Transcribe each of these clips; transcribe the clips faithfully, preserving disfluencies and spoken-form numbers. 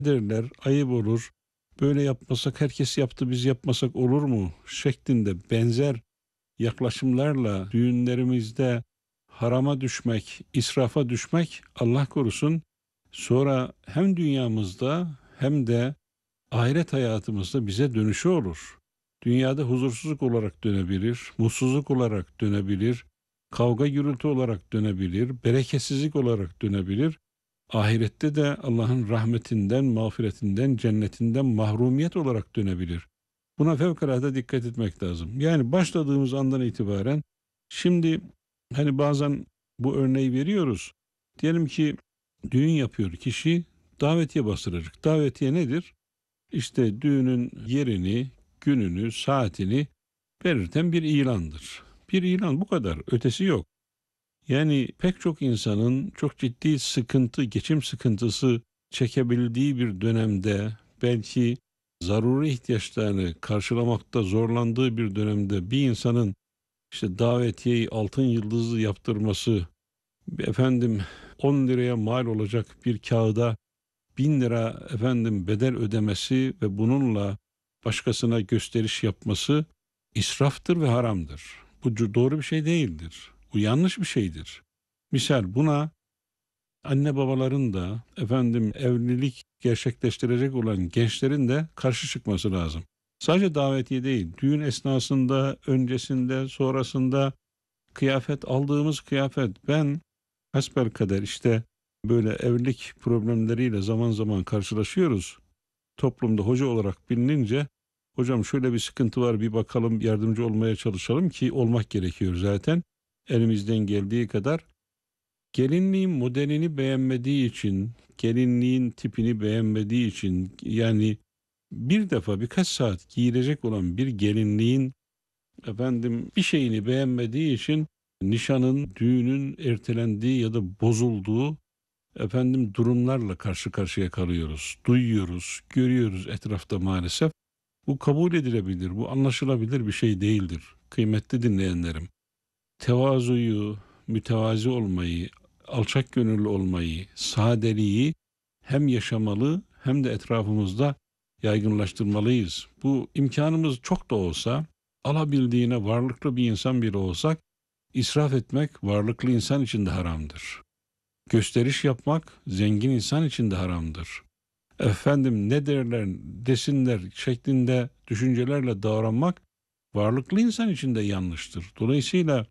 derler, ayıp olur. Böyle yapmasak, herkes yaptı biz yapmasak olur mu? Şeklinde benzer yaklaşımlarla düğünlerimizde harama düşmek, israfa düşmek Allah korusun sonra hem dünyamızda hem de ahiret hayatımızda bize dönüşü olur. Dünyada huzursuzluk olarak dönebilir, mutsuzluk olarak dönebilir, kavga gürültü olarak dönebilir, bereketsizlik olarak dönebilir. Ahirette de Allah'ın rahmetinden, mağfiretinden, cennetinden mahrumiyet olarak dönebilir. Buna fevkalade dikkat etmek lazım. Yani başladığımız andan itibaren şimdi hani bazen bu örneği veriyoruz. Diyelim ki düğün yapıyor kişi, davetiye bastıracak. Davetiye nedir? İşte düğünün yerini, gününü, saatini belirten bir ilandır. Bir ilan, bu kadar. Ötesi yok. Yani pek çok insanın çok ciddi sıkıntı, geçim sıkıntısı çekebildiği bir dönemde, belki zaruri ihtiyaçlarını karşılamakta zorlandığı bir dönemde bir insanın işte davetiyeyi altın yıldızlı yaptırması, efendim on liraya mal olacak bir kağıda bin lira efendim bedel ödemesi ve bununla başkasına gösteriş yapması israftır ve haramdır. Bu doğru bir şey değildir. Bu yanlış bir şeydir. Misal buna anne babaların da efendim evlilik gerçekleştirecek olan gençlerin de karşı çıkması lazım. Sadece davetiye değil, düğün esnasında, öncesinde, sonrasında kıyafet, aldığımız kıyafet, ben hasbelkader işte böyle evlilik problemleriyle zaman zaman karşılaşıyoruz. Toplumda hoca olarak bilinince, hocam şöyle bir sıkıntı var, bir bakalım, yardımcı olmaya çalışalım ki olmak gerekiyor zaten. Elimizden geldiği kadar. Gelinliğin modelini beğenmediği için, gelinliğin tipini beğenmediği için, yani bir defa birkaç saat giyilecek olan bir gelinliğin efendim bir şeyini beğenmediği için nişanın, düğünün ertelendiği ya da bozulduğu efendim durumlarla karşı karşıya kalıyoruz. Duyuyoruz, görüyoruz etrafta maalesef. Bu kabul edilebilir, bu anlaşılabilir bir şey değildir. Kıymetli dinleyenlerim. Tevazuyu, mütevazi olmayı, alçak gönüllü olmayı, sadeliği hem yaşamalı hem de etrafımızda yaygınlaştırmalıyız. Bu imkanımız çok da olsa, alabildiğine varlıklı bir insan bile olsak, israf etmek varlıklı insan için de haramdır. Gösteriş yapmak zengin insan için de haramdır. Efendim ne derler desinler şeklinde düşüncelerle davranmak varlıklı insan için de yanlıştır. Dolayısıyla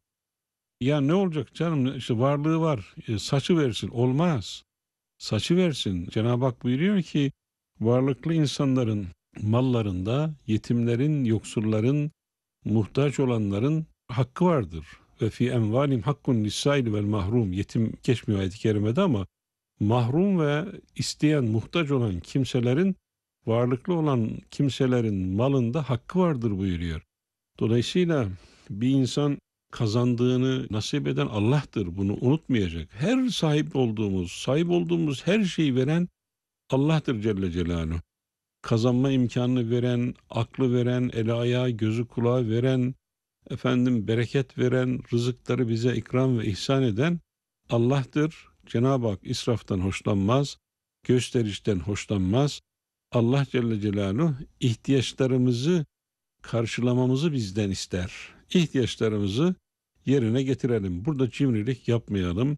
ya ne olacak canım, işte varlığı var, e, saçı versin, olmaz. Saçı versin. Cenab-ı Hak buyuruyor ki varlıklı insanların mallarında yetimlerin, yoksulların, muhtaç olanların hakkı vardır. Ve fi envalim hakkun lissail vel mahrum. Yetim geçmiyor ayet-i kerimede ama mahrum ve isteyen, muhtaç olan kimselerin, varlıklı olan kimselerin malında hakkı vardır buyuruyor. Dolayısıyla bir insan kazandığını nasip eden Allah'tır. Bunu unutmayacak. Her sahip olduğumuz, sahip olduğumuz her şeyi veren Allah'tır Celle Celaluhu. Kazanma imkanını veren, aklı veren, eli ayağı, gözü kulağı veren, efendim bereket veren, rızıkları bize ikram ve ihsan eden Allah'tır. Cenab-ı Hak israftan hoşlanmaz, gösterişten hoşlanmaz. Allah Celle Celaluhu ihtiyaçlarımızı karşılamamızı bizden ister. İhtiyaçlarımızı yerine getirelim. Burada cimrilik yapmayalım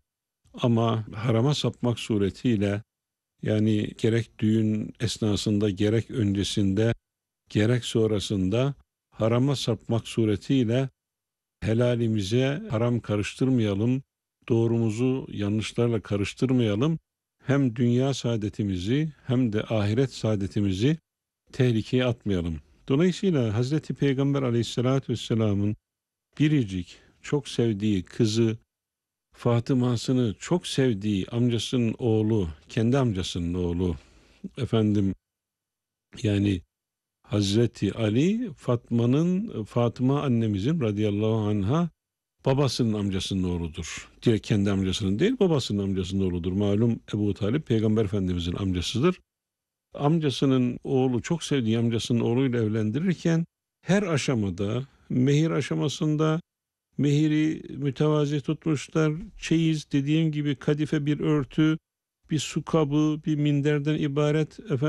ama harama sapmak suretiyle, yani gerek düğün esnasında, gerek öncesinde, gerek sonrasında harama sapmak suretiyle helalimize haram karıştırmayalım, doğrumuzu yanlışlarla karıştırmayalım. Hem dünya saadetimizi hem de ahiret saadetimizi tehlikeye atmayalım. Dolayısıyla Hazreti Peygamber Aleyhisselatü Vesselam'ın biricik, çok sevdiği kızı Fatıma'sını çok sevdiği amcasının oğlu, kendi amcasının oğlu, efendim yani Hazreti Ali, Fatma'nın, Fatıma annemizin radıyallahu anha babasının amcasının oğludur. Direkt kendi amcasının değil, babasının amcasının oğludur. Malum Ebu Talip Peygamber Efendimizin amcasıdır. Amcasının oğlu, çok sevdiği amcasının oğluyla evlendirirken her aşamada, mehir aşamasında mehiri mütevazi tutmuşlar. Çeyiz, dediğim gibi kadife bir örtü, bir su kabı, bir minderden ibaret efendim